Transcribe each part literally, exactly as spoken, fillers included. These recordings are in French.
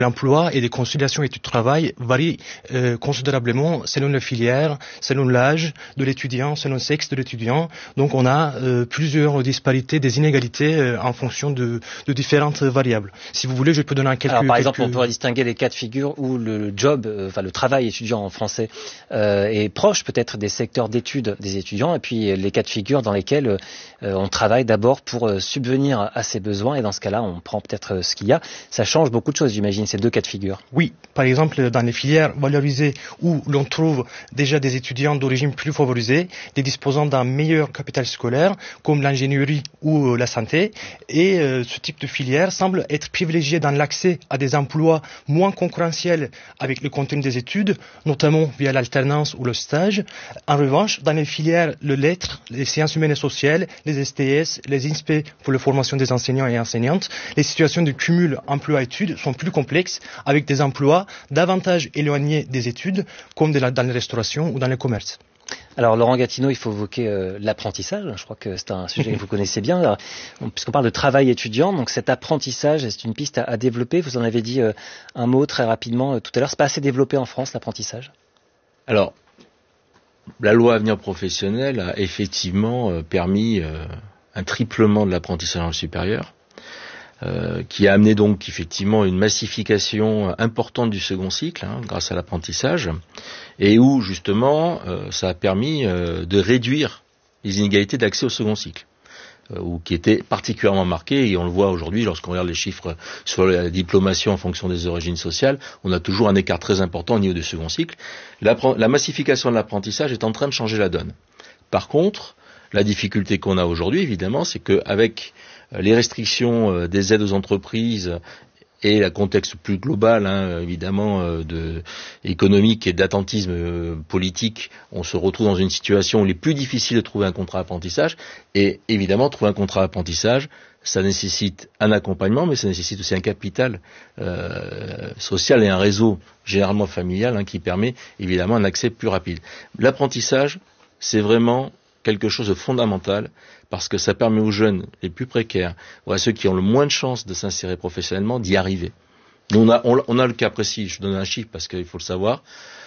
L'emploi et les conciliations études-travail varient euh, considérablement selon la filière, selon l'âge de l'étudiant, selon le sexe de l'étudiant. Donc on a euh, plusieurs disparités, des inégalités euh, en fonction de, de différentes variables. Si vous voulez, je peux donner un quelques... Alors par exemple, quelques... on pourrait distinguer les cas de figure où le job, euh, enfin le travail étudiant en français euh, est proche peut-être des secteurs d'études des étudiants, et puis les cas de figure dans lesquels euh, on travaille d'abord pour euh, subvenir à ses besoins, et dans ce cas-là, on prend peut-être euh, ce qu'il y a. Ça change beaucoup de choses, j'imagine, ces deux cas de figure. Oui, par exemple, dans les filières valorisées où l'on trouve déjà des étudiants d'origine plus favorisée, des disposant d'un meilleur capital scolaire, comme l'ingénierie ou la santé, et euh, ce type de filière semble être privilégié dans l'accès à des emplois moins concurrentiels avec le contenu des études, notamment via l'alternance ou le stage. En revanche, dans les filières le lettres, les sciences humaines et sociales, les S T S, les I N S P E pour la formation des enseignants et enseignantes, les situations de cumul emploi-études sont plus complexes, avec des emplois davantage éloignés des études, comme de la, dans la restauration ou dans le commerce. Alors Laurent Gatineau, il faut évoquer euh, l'apprentissage. Je crois que c'est un sujet que vous connaissez bien. Alors, puisqu'on parle de travail étudiant, donc cet apprentissage, c'est une piste à, à développer. Vous en avez dit euh, un mot très rapidement euh, tout à l'heure. C'est pas assez développé en France, l'apprentissage? Alors, la loi Avenir Professionnel a effectivement euh, permis euh, un triplement de l'apprentissage dans le supérieur. Euh, qui a amené donc effectivement une massification importante du second cycle hein, grâce à l'apprentissage, et où justement euh, ça a permis euh, de réduire les inégalités d'accès au second cycle, euh, ou qui étaient particulièrement marquées, et on le voit aujourd'hui lorsqu'on regarde les chiffres sur la diplomation en fonction des origines sociales, on a toujours un écart très important au niveau du second cycle. La, la massification de l'apprentissage est en train de changer la donne. Par contre, la difficulté qu'on a aujourd'hui, évidemment, c'est qu'avec les restrictions des aides aux entreprises et le contexte plus global, hein, évidemment, de, économique et d'attentisme euh, politique, on se retrouve dans une situation où il est plus difficile de trouver un contrat d'apprentissage. Et évidemment, trouver un contrat d'apprentissage, ça nécessite un accompagnement, mais ça nécessite aussi un capital euh, social et un réseau généralement familial hein, qui permet évidemment un accès plus rapide. L'apprentissage, c'est vraiment quelque chose de fondamental, parce que ça permet aux jeunes les plus précaires, ou à ceux qui ont le moins de chances de s'insérer professionnellement, d'y arriver. Nous, on a, on, on a le cas précis, je donne un chiffre parce qu'il faut le savoir.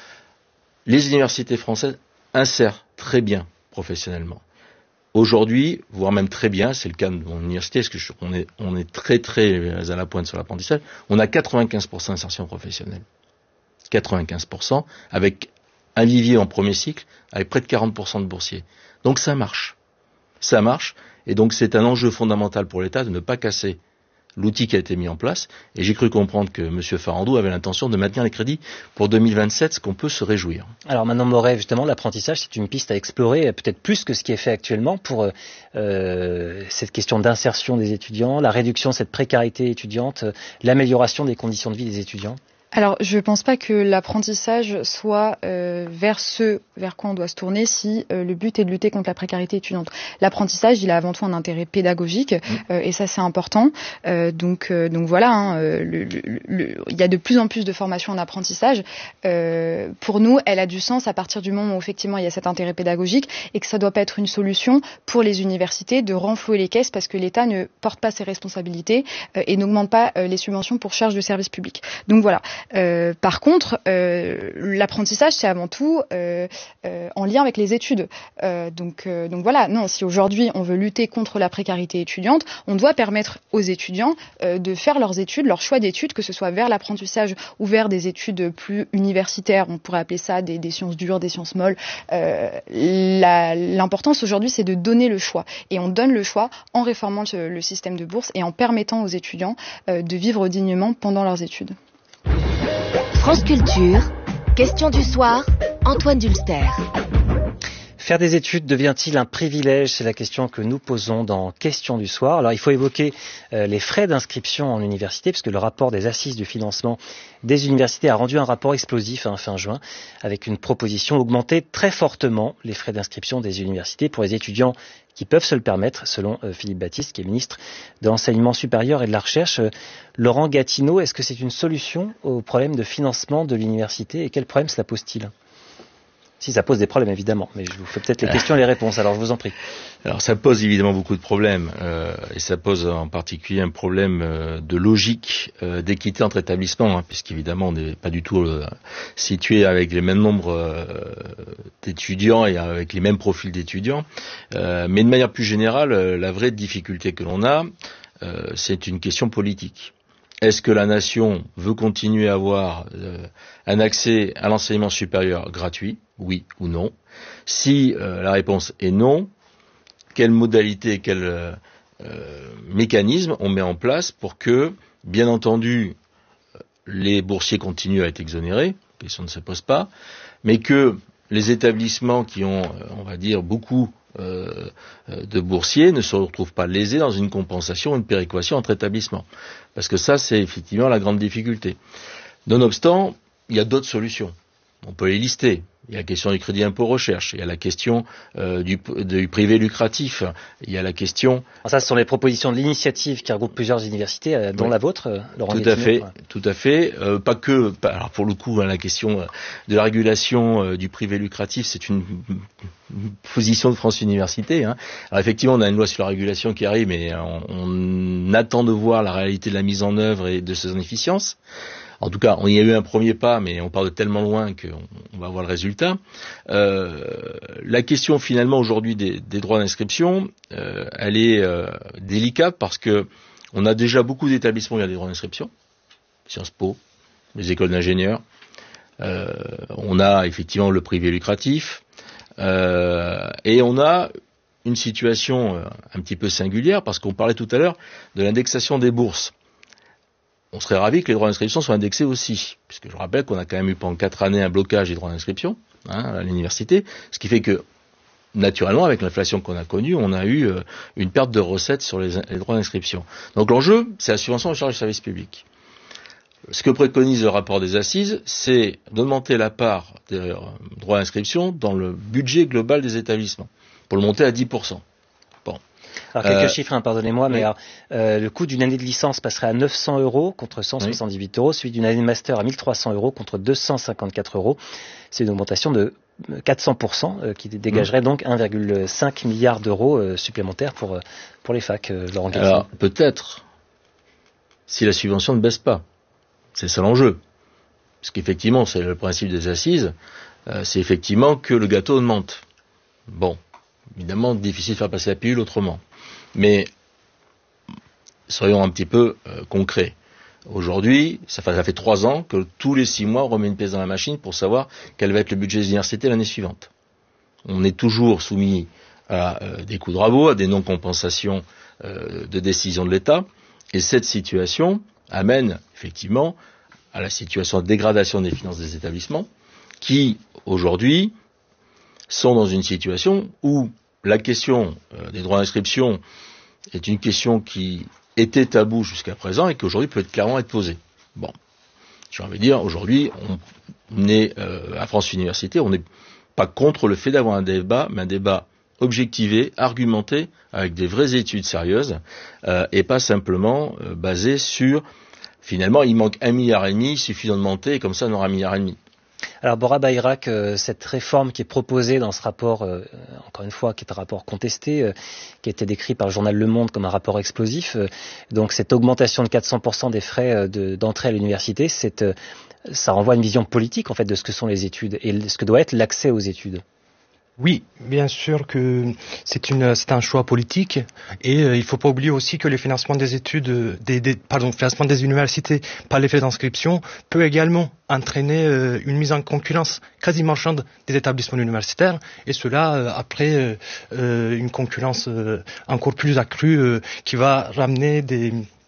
Les universités françaises insèrent très bien professionnellement. Aujourd'hui, voire même très bien, c'est le cas de mon université, parce que je, on, est, on est très très à la pointe sur l'apprentissage, on a quatre-vingt-quinze pour cent d'insertion professionnelle. quatre-vingt-quinze pour cent, avec un vivier en premier cycle, avec près de quarante pour cent de boursiers. Donc ça marche. Ça marche, et donc c'est un enjeu fondamental pour l'État de ne pas casser l'outil qui a été mis en place, et j'ai cru comprendre que M. Farandou avait l'intention de maintenir les crédits pour deux mille vingt-sept, ce qu'on peut se réjouir. Alors maintenant, Moret, justement, l'apprentissage, c'est une piste à explorer, peut-être plus que ce qui est fait actuellement pour euh, cette question d'insertion des étudiants, la réduction de cette précarité étudiante, l'amélioration des conditions de vie des étudiants. Alors, je ne pense pas que l'apprentissage soit euh, vers ce vers quoi on doit se tourner si euh, le but est de lutter contre la précarité étudiante. L'apprentissage, il a avant tout un intérêt pédagogique euh, et ça, c'est important. Euh, donc, euh, donc voilà, hein, le, le, le, il y a de plus en plus de formations en apprentissage. Euh, pour nous, elle a du sens à partir du moment où effectivement il y a cet intérêt pédagogique et que ça ne doit pas être une solution pour les universités de renflouer les caisses parce que l'État ne porte pas ses responsabilités euh, et n'augmente pas euh, les subventions pour charges de services publics. Donc voilà. Euh, par contre, euh, l'apprentissage, c'est avant tout euh, euh, en lien avec les études. Euh, donc, euh, donc voilà, non, si aujourd'hui on veut lutter contre la précarité étudiante, on doit permettre aux étudiants euh, de faire leurs études, leur choix d'études, que ce soit vers l'apprentissage ou vers des études plus universitaires, on pourrait appeler ça des, des sciences dures, des sciences molles. Euh, la, l'importance aujourd'hui, c'est de donner le choix. Et on donne le choix en réformant le, le système de bourse et en permettant aux étudiants euh, de vivre dignement pendant leurs études. France Culture, question du soir, Antoine Dulster. Faire des études devient-il un privilège? C'est la question que nous posons dans Question du soir. Alors il faut évoquer euh, les frais d'inscription en université, puisque le rapport des assises du financement des universités a rendu un rapport explosif hein, fin juin, avec une proposition augmenter très fortement les frais d'inscription des universités pour les étudiants qui peuvent se le permettre, selon euh, Philippe Baptiste, qui est ministre de l'Enseignement supérieur et de la Recherche. Euh, Laurent Gatineau, est-ce que c'est une solution au problème de financement de l'université et quel problème cela pose-t-il? Si ça pose des problèmes, évidemment. Mais je vous fais peut-être les questions et les réponses, alors je vous en prie. Alors ça pose évidemment beaucoup de problèmes, euh, et ça pose en particulier un problème euh, de logique, euh, d'équité entre établissements, hein, puisqu'évidemment on n'est pas du tout euh, situé avec les mêmes nombres euh, d'étudiants et avec les mêmes profils d'étudiants. Euh, mais de manière plus générale, euh, la vraie difficulté que l'on a, euh, c'est une question politique. Est-ce que la nation veut continuer à avoir euh, un accès à l'enseignement supérieur gratuit, oui ou non? Si euh, la réponse est non, quelles modalités, quel euh, euh, mécanisme on met en place pour que, bien entendu, les boursiers continuent à être exonérés, la question ne se pose pas, mais que les établissements qui ont, on va dire, beaucoup euh, de boursiers ne se retrouvent pas lésés dans une compensation, une péréquation entre établissements. Parce que ça, c'est effectivement la grande difficulté. Nonobstant, il y a d'autres solutions. On peut les lister. Il y a la question du crédit impôt recherche, il y a la question euh, du, du privé lucratif, il y a la question... Alors ça, ce sont les propositions de l'initiative qui regroupe plusieurs universités, euh, dont oui. la vôtre, euh, Laurent Tout Guettinot, à fait, ouais. tout à fait. Euh, pas que, pas, alors pour le coup, hein, la question de la régulation euh, du privé lucratif, c'est une, une position de France Université. Hein. Alors effectivement, on a une loi sur la régulation qui arrive, mais on, on attend de voir la réalité de la mise en œuvre et de son efficience. En tout cas, on y a eu un premier pas, mais on part de tellement loin qu'on on va voir le résultat. Euh, la question finalement aujourd'hui des, des droits d'inscription, euh, elle est euh, délicate parce que on a déjà beaucoup d'établissements où il y a des droits d'inscription, Sciences Po, les écoles d'ingénieurs. Euh, on a effectivement le privé lucratif euh, et on a une situation un petit peu singulière parce qu'on parlait tout à l'heure de l'indexation des bourses. On serait ravi que les droits d'inscription soient indexés aussi, puisque je rappelle qu'on a quand même eu pendant quatre années un blocage des droits d'inscription hein, à l'université, ce qui fait que, naturellement, avec l'inflation qu'on a connue, on a eu euh, une perte de recettes sur les, les droits d'inscription. Donc l'enjeu, c'est la subvention de charges de service public. Ce que préconise le rapport des assises, c'est d'augmenter la part des droits d'inscription dans le budget global des établissements, pour le monter à dix pour cent. Alors quelques euh, chiffres, hein, pardonnez-moi, oui. mais alors, euh, le coût d'une année de licence passerait à neuf cents euros contre cent soixante-dix-huit oui. euros, celui d'une année de master à mille trois cents euros contre deux cent cinquante-quatre euros. C'est une augmentation de quatre cents pour cent euh, qui dégagerait mmh. donc un virgule cinq milliard d'euros euh, supplémentaires pour, euh, pour les facs, euh, Laurent Guettinot. Alors peut-être, si la subvention ne baisse pas, c'est ça l'enjeu. Parce qu'effectivement, c'est le principe des assises, euh, c'est effectivement que le gâteau augmente. Bon, évidemment, difficile de faire passer la pilule autrement. Mais soyons un petit peu euh, concrets. Aujourd'hui, ça fait, ça fait trois ans que tous les six mois, on remet une pièce dans la machine pour savoir quel va être le budget des universités l'année suivante. On est toujours soumis à euh, des coups de rabot, à des non-compensations euh, de décisions de l'État. Et cette situation amène effectivement à la situation de dégradation des finances des établissements qui, aujourd'hui, sont dans une situation où la question euh, des droits d'inscription est une question qui était taboue jusqu'à présent et qui aujourd'hui peut être clairement être posée. Bon, j'ai envie de dire, aujourd'hui, on est euh, à France Université, on n'est pas contre le fait d'avoir un débat, mais un débat objectivé, argumenté, avec des vraies études sérieuses, euh, et pas simplement euh, basé sur, finalement, il manque un milliard et demi, il suffit d'augmenter, et comme ça, on aura un milliard et demi. Alors Bora Bayrak, euh, cette réforme qui est proposée dans ce rapport, euh, encore une fois, qui est un rapport contesté, euh, qui a été décrit par le journal Le Monde comme un rapport explosif, euh, donc cette augmentation de quatre cents pour cent des frais euh, de, d'entrée à l'université, c'est, euh, ça renvoie à une vision politique en fait de ce que sont les études et ce que doit être l'accès aux études. Oui, bien sûr que c'est une c'est un choix politique et euh, il ne faut pas oublier aussi que le financement des études, des, des pardon, le financement des universités par l'effet d'inscription peut également entraîner euh, une mise en concurrence quasi marchande des établissements universitaires et cela euh, après euh, euh, une concurrence euh, encore plus accrue euh, qui va ramener des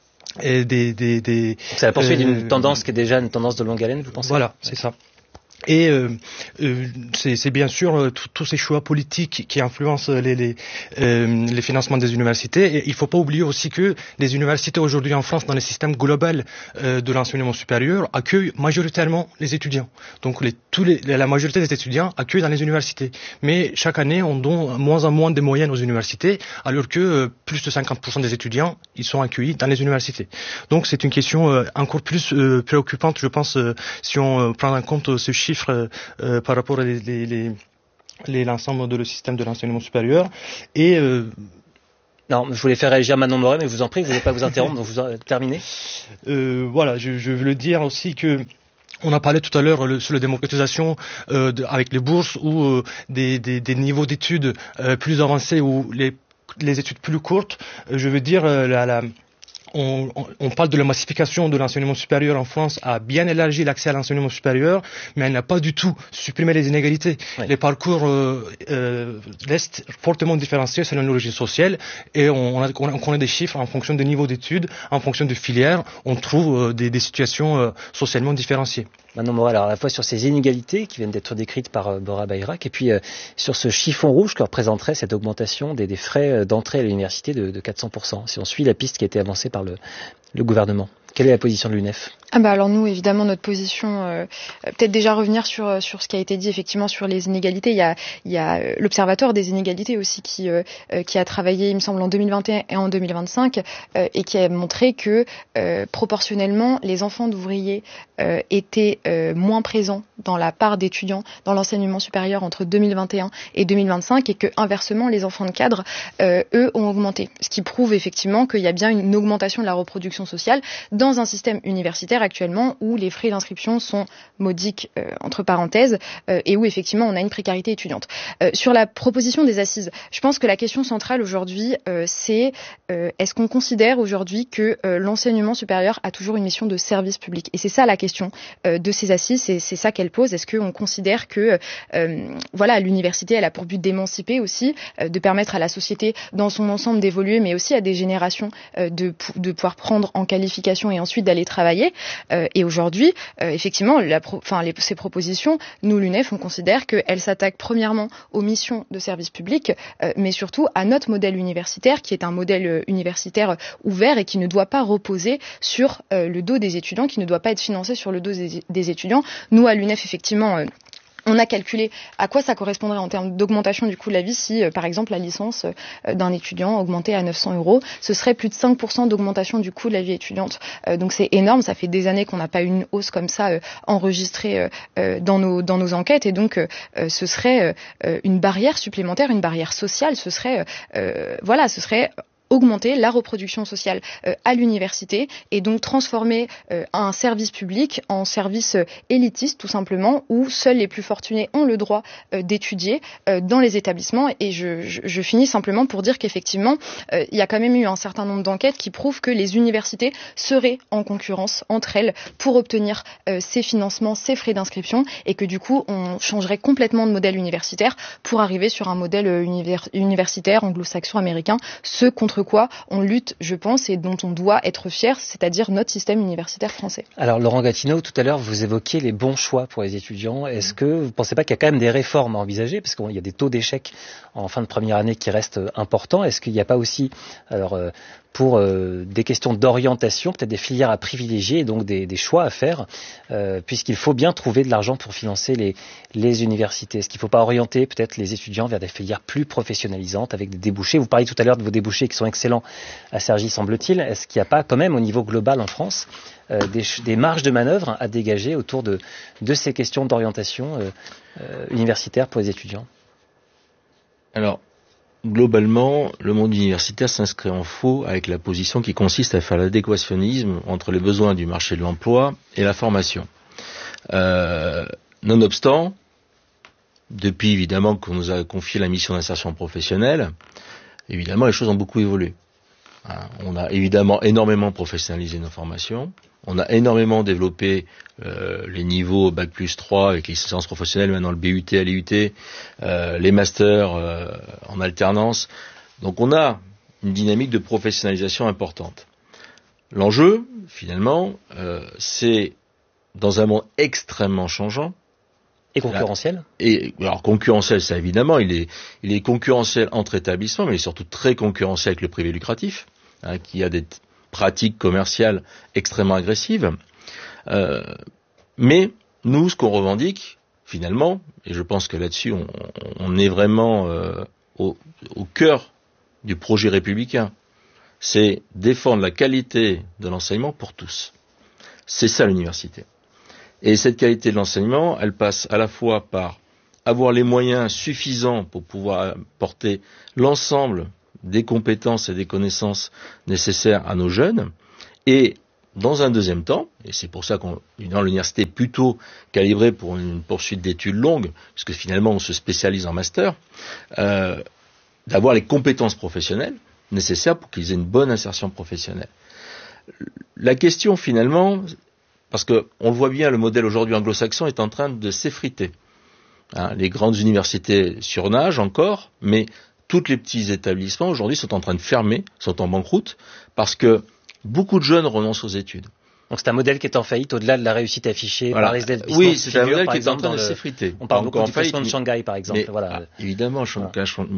et des des des. C'est la poursuite euh, d'une tendance qui est déjà une tendance de longue haleine, vous pensez? Voilà, c'est ça. Et euh, euh, c'est, c'est bien sûr euh, tous ces choix politiques qui influencent les, les, euh, les financements des universités. Et il ne faut pas oublier aussi que les universités aujourd'hui en France, dans le système global euh, de l'enseignement supérieur, accueillent majoritairement les étudiants. Donc les, tous les, la majorité des étudiants accueillent dans les universités. Mais chaque année, on donne moins en moins de moyens aux universités, alors que euh, plus de cinquante pour cent des étudiants, ils sont accueillis dans les universités. Donc c'est une question euh, encore plus euh, préoccupante, je pense, euh, si on euh, prend en compte euh, ce chiffre chiffres euh, par rapport à les, les, les, les, l'ensemble de le système de l'enseignement supérieur. Et euh, non, je voulais faire réagir Manon Moret, mais je vous en prie, je ne voulais pas vous interrompre, donc vous en, terminez. Euh, voilà, je, je veux dire aussi que on a parlé tout à l'heure le, sur la démocratisation euh, de, avec les bourses ou euh, des, des, des niveaux d'études euh, plus avancés ou les, les études plus courtes. Euh, je veux dire euh, la, la On, on, on parle de la massification de l'enseignement supérieur en France, a bien élargi l'accès à l'enseignement supérieur, mais elle n'a pas du tout supprimé les inégalités. Oui. Les parcours euh, euh, restent fortement différenciés selon l'origine sociale et on, a, on connaît des chiffres en fonction des niveaux d'études, en fonction de filières, on trouve euh, des, des situations euh, socialement différenciées. Manon Moret, alors à la fois sur ces inégalités qui viennent d'être décrites par euh, Bora Bayrak et puis euh, sur ce chiffon rouge que représenterait cette augmentation des, des frais d'entrée à l'université de, de quatre cents pour cent, si on suit la piste qui a été avancée par le, le gouvernement. Quelle est la position de l'U N E F ? Ah bah alors nous, évidemment, notre position, euh, peut-être déjà revenir sur sur ce qui a été dit effectivement sur les inégalités. Il y a il y a l'Observatoire des inégalités aussi qui euh, qui a travaillé, il me semble, en deux mille vingt et un et en deux mille vingt-cinq euh, et qui a montré que euh, proportionnellement, les enfants d'ouvriers euh, étaient euh, moins présents dans la part d'étudiants dans l'enseignement supérieur entre deux mille vingt et un et deux mille vingt-cinq et que inversement, les enfants de cadre, euh, eux, ont augmenté. Ce qui prouve effectivement qu'il y a bien une augmentation de la reproduction sociale dans un système universitaire actuellement où les frais d'inscription sont modiques euh, entre parenthèses euh, et où effectivement on a une précarité étudiante. Euh, sur la proposition des assises, je pense que la question centrale aujourd'hui euh, c'est euh, est-ce qu'on considère aujourd'hui que euh, l'enseignement supérieur a toujours une mission de service public ? Et c'est ça la question euh, de ces assises, c'est, c'est ça qu'elle pose. Est-ce qu'on considère que euh, voilà, l'université elle a pour but d'émanciper aussi, euh, de permettre à la société dans son ensemble d'évoluer, mais aussi à des générations euh, de, de pouvoir prendre en qualification et ensuite d'aller travailler. Euh, et aujourd'hui, euh, effectivement, la pro- enfin, les, ces propositions, nous, l'U N E F, on considère qu'elles s'attaquent premièrement aux missions de service public, euh, mais surtout à notre modèle universitaire, qui est un modèle euh, universitaire ouvert et qui ne doit pas reposer sur euh, le dos des étudiants, qui ne doit pas être financé sur le dos des, des étudiants. Nous, à l'U N E F, effectivement, euh, on a calculé à quoi ça correspondrait en termes d'augmentation du coût de la vie si, euh, par exemple, la licence euh, d'un étudiant augmentait à neuf cents euros. Ce serait plus de cinq pour cent d'augmentation du coût de la vie étudiante. Euh, donc c'est énorme. Ça fait des années qu'on n'a pas eu une hausse comme ça euh, enregistrée euh, dans nos dans nos enquêtes. Et donc euh, ce serait euh, une barrière supplémentaire, une barrière sociale. Ce serait euh, voilà, ce serait augmenter la reproduction sociale euh, à l'université et donc transformer euh, un service public en service euh, élitiste tout simplement où seuls les plus fortunés ont le droit euh, d'étudier euh, dans les établissements. Et je, je, je finis simplement pour dire qu'effectivement euh, il y a quand même eu un certain nombre d'enquêtes qui prouvent que les universités seraient en concurrence entre elles pour obtenir euh, ces financements, ces frais d'inscription et que du coup on changerait complètement de modèle universitaire pour arriver sur un modèle euh, univers, universitaire anglo-saxon américain, ce contre quoi on lutte, je pense, et dont on doit être fier, c'est-à-dire notre système universitaire français. Alors Laurent Gatineau, tout à l'heure, vous évoquiez les bons choix pour les étudiants. Est-ce que vous ne pensez pas qu'il y a quand même des réformes à envisager ? Parce qu'il y a des taux d'échec en fin de première année qui restent importants. Est-ce qu'il n'y a pas aussi, alors, euh, pour euh, des questions d'orientation, peut-être des filières à privilégier et donc des, des choix à faire, euh, puisqu'il faut bien trouver de l'argent pour financer les, les universités. Est-ce qu'il ne faut pas orienter peut-être les étudiants vers des filières plus professionnalisantes avec des débouchés ? Vous parliez tout à l'heure de vos débouchés qui sont excellents à Cergy, semble-t-il. Est-ce qu'il n'y a pas quand même au niveau global en France euh, des, des marges de manœuvre à dégager autour de, de ces questions d'orientation euh, euh, universitaire pour les étudiants ? Alors, globalement, le monde universitaire s'inscrit en faux avec la position qui consiste à faire l'adéquationnisme entre les besoins du marché de l'emploi et la formation. Euh, nonobstant, depuis évidemment qu'on nous a confié la mission d'insertion professionnelle, évidemment les choses ont beaucoup évolué. On a évidemment énormément professionnalisé nos formations, on a énormément développé euh, les niveaux bac plus trois avec les licences professionnelles, maintenant le B U T à l'I U T, euh, les masters euh, en alternance. Donc on a une dynamique de professionnalisation importante. L'enjeu, finalement, euh, c'est dans un monde extrêmement changeant. Et concurrentiel ? Et alors concurrentiel, ça évidemment, il est, il est concurrentiel entre établissements, mais il est surtout très concurrentiel avec le privé lucratif, hein, qui a des t- pratiques commerciales extrêmement agressives. Euh, mais nous, ce qu'on revendique, finalement, et je pense que là-dessus, on, on est vraiment euh, au, au cœur du projet républicain, c'est défendre la qualité de l'enseignement pour tous. C'est ça l'université. Et cette qualité de l'enseignement, elle passe à la fois par avoir les moyens suffisants pour pouvoir porter l'ensemble des compétences et des connaissances nécessaires à nos jeunes, et dans un deuxième temps, et c'est pour ça qu'on dans l'université est plutôt calibrée pour une poursuite d'études longues, puisque finalement on se spécialise en master, euh, d'avoir les compétences professionnelles nécessaires pour qu'ils aient une bonne insertion professionnelle. La question finalement, parce que on le voit bien, le modèle aujourd'hui anglo-saxon est en train de s'effriter. Hein, les grandes universités surnagent encore, mais tous les petits établissements aujourd'hui sont en train de fermer, sont en banqueroute, parce que beaucoup de jeunes renoncent aux études. Donc c'est un modèle qui est en faillite au-delà de la réussite affichée voilà. par les établissements. Oui, c'est un modèle qui est en train de le... s'effriter. On parle beaucoup en du placement de Shanghai, par exemple. Mais, voilà. ah, évidemment, Shanghai. Voilà.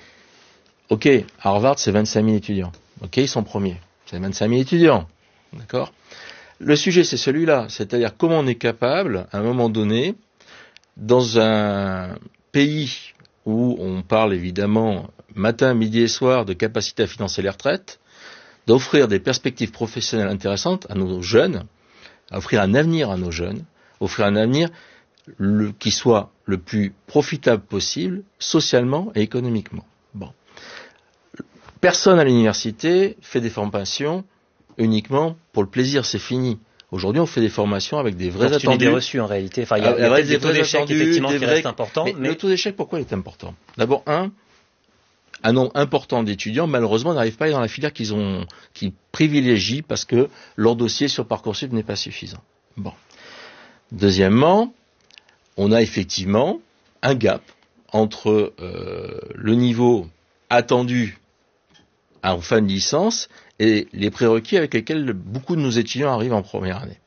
Ok, à Harvard, c'est vingt-cinq mille étudiants. Ok, ils sont premiers. C'est vingt-cinq mille étudiants. D'accord ? Le sujet, c'est celui-là. C'est-à-dire comment on est capable, à un moment donné, dans un pays où on parle évidemment matin, midi et soir de capacité à financer les retraites, d'offrir des perspectives professionnelles intéressantes à nos jeunes, à offrir un avenir à nos jeunes, offrir un avenir le, qui soit le plus profitable possible, socialement et économiquement. Bon. Personne à l'université fait des formations uniquement pour le plaisir, c'est fini. Aujourd'hui, on fait des formations avec des vrais attendus. C'est une idée reçue en réalité. Enfin, il y a, ah, il y a des taux d'échec effectivement qui vrais... restent importants. Mais, mais le taux d'échec, pourquoi il est important ? D'abord, un, un nombre important d'étudiants, malheureusement, n'arrivent pas dans la filière qu'ils ont, qu'ils privilégient parce que leur dossier sur Parcoursup n'est pas suffisant. Bon. Deuxièmement, on a effectivement un gap entre euh, le niveau attendu en fin de licence et les prérequis avec lesquels beaucoup de nos étudiants arrivent en première année.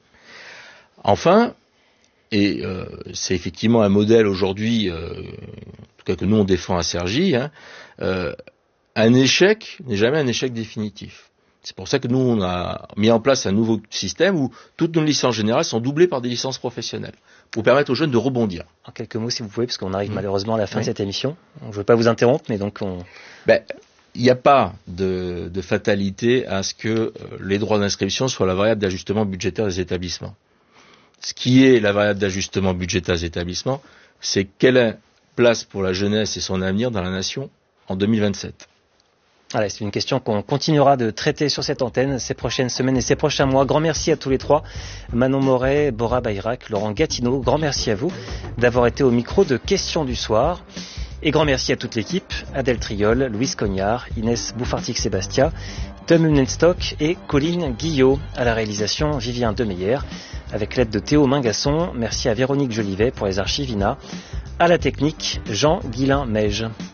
Enfin, et euh, c'est effectivement un modèle aujourd'hui, euh, en tout cas que nous on défend à Cergy, hein, euh, un échec n'est jamais un échec définitif. C'est pour ça que nous on a mis en place un nouveau système où toutes nos licences générales sont doublées par des licences professionnelles, pour permettre aux jeunes de rebondir. En quelques mots si vous pouvez, parce qu'on arrive mmh. malheureusement à la fin oui. de cette émission. Je ne veux pas vous interrompre, mais donc on... Ben, il n'y a pas de, de fatalité à ce que euh, les droits d'inscription soient la variable d'ajustement budgétaire des établissements. Ce qui est la variable d'ajustement budgétaire des établissements, c'est quelle place pour la jeunesse et son avenir dans la nation en deux mille vingt-sept. Voilà, c'est une question qu'on continuera de traiter sur cette antenne ces prochaines semaines et ces prochains mois. Grand merci à tous les trois, Manon Moret, Bora Bayrak, Laurent Gatineau. Grand merci à vous d'avoir été au micro de Questions du Soir. Et grand merci à toute l'équipe, Adèle Triol, Louise Cognard, Inès Bouffartic-Sébastia, Tom Hunenstock et Colline Guillot. À la réalisation, Vivien Demeyer, avec l'aide de Théo Mingasson. Merci à Véronique Jolivet pour les archives I N A. À la technique, Jean Guillain-Meige.